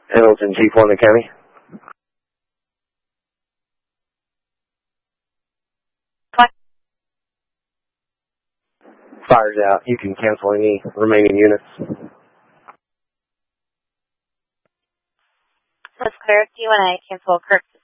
Hamilton, Chief 1 to County. Fire's out. You can cancel any remaining units. That's clear. Do you want to cancel Kirk's